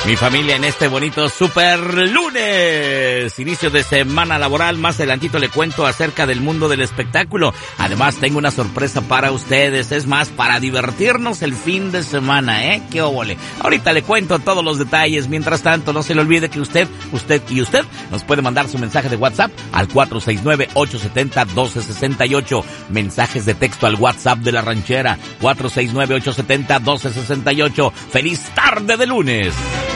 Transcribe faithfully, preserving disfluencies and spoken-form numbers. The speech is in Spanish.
Mi familia, en este bonito super lunes, inicio de semana laboral. Más adelantito le cuento acerca del mundo del espectáculo. Además tengo una sorpresa para ustedes, es más, para divertirnos el fin de semana, ¿eh? ¡Qué óvole! Ahorita le cuento todos los detalles. Mientras tanto, no se le olvide que usted, usted y usted nos puede mandar su mensaje de WhatsApp al cuatro seis nueve, ocho siete cero, uno dos seis ocho. Mensajes de texto al WhatsApp de La Ranchera, cuatro seis nueve, ocho siete cero, uno dos seis ocho. ¡Feliz tarde de lunes!